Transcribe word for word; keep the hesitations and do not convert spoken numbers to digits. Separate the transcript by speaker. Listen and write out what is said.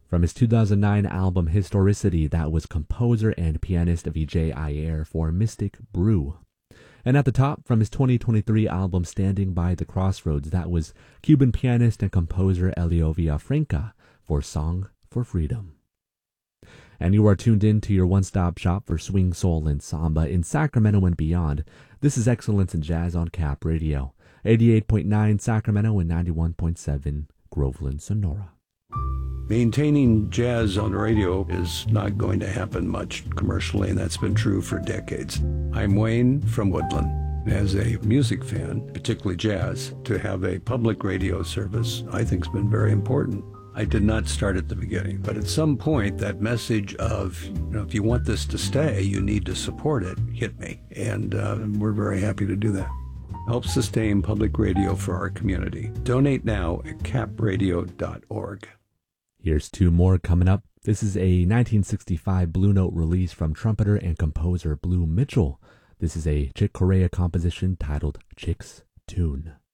Speaker 1: From his two thousand nine album Historicity, that was composer and pianist Vijay Iyer for Mystic Brew. And at the top, from his twenty twenty-three album Standing by the Crossroads, that was Cuban pianist and composer Elio Villafranca for Song for Freedom. And you are tuned in to your one-stop shop for swing, soul, and samba in Sacramento and beyond. This is Excellence in Jazz on Cap Radio, eighty-eight point nine Sacramento and ninety-one point seven Groveland, Sonora.
Speaker 2: Maintaining jazz on the radio is not going to happen much commercially, and that's been true for decades. I'm Wayne from Woodland. As a music fan, particularly jazz, to have a public radio service I think has been very important. I did not start at the beginning, but at some point that message of, you know, if you want this to stay, you need to support it, hit me. And uh, we're very happy to do that. Help sustain public radio for our community. Donate now at cap radio dot org.
Speaker 1: Here's two more coming up. This is a nineteen sixty-five Blue Note release from trumpeter and composer Blue Mitchell. This is a Chick Corea composition titled Chick's Tune.